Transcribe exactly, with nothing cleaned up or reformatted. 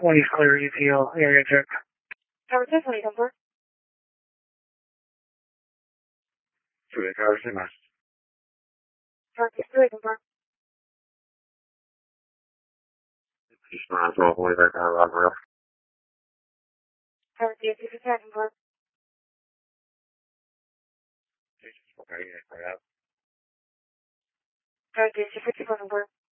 twenty clear E P O area check. Tower two twenty, come forward. Two eight, Tower two, nice. Tower two three, come forward. East nine twelve, way back on Rock Rail. Tower two two five, come forward. Okay, yeah, right out. Tower two two four, come forward.